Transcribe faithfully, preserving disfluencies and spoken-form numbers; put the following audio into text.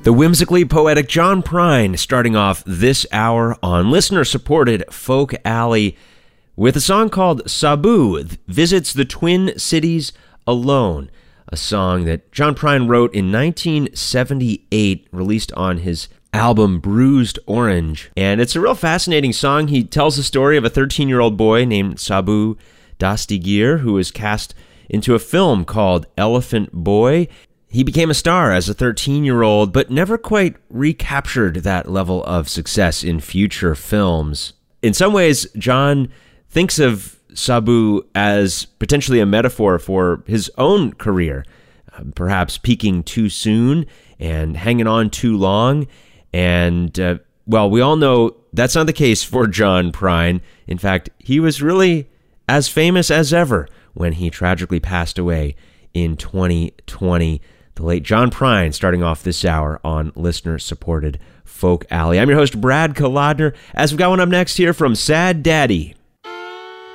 The whimsically poetic John Prine starting off this hour on listener-supported Folk Alley with a song called Sabu, Visits the Twin Cities Alone, a song that John Prine wrote in nineteen seventy-eight, released on his album Bruised Orange. And it's a real fascinating song. He tells the story of a thirteen-year-old boy named Sabu Dastigir who was cast into a film called Elephant Boy. He became a star as a thirteen-year-old, but never quite recaptured that level of success in future films. In some ways, John thinks of Sabu as potentially a metaphor for his own career, uh, perhaps peaking too soon and hanging on too long. And, uh, well, we all know that's not the case for John Prine. In fact, he was really as famous as ever when he tragically passed away in twenty twenty. The late John Prine starting off this hour on listener-supported Folk Alley. I'm your host, Brad Kolodner, as we've got one up next here from Sad Daddy.